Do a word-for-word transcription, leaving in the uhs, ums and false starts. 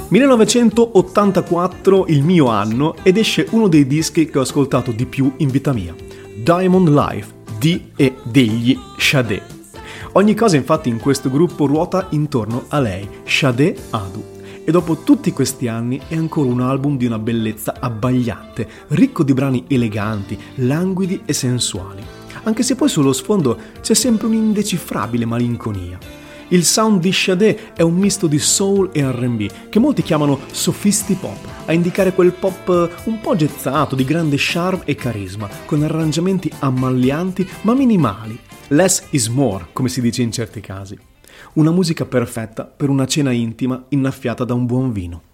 millenovecentottantaquattro, il mio anno, ed esce uno dei dischi che ho ascoltato di più in vita mia, Diamond Life di e degli Sade. Ogni cosa infatti in questo gruppo ruota intorno a lei, Sade Adu, e dopo tutti questi anni è ancora un album di una bellezza abbagliante, ricco di brani eleganti, languidi e sensuali, anche se poi sullo sfondo c'è sempre un'indecifrabile malinconia. Il sound di Sade è un misto di soul e erre and bi, che molti chiamano sophisti pop, a indicare quel pop un po' gezzato, di grande charme e carisma, con arrangiamenti ammallianti ma minimali. Less is more, come si dice in certi casi. Una musica perfetta per una cena intima innaffiata da un buon vino.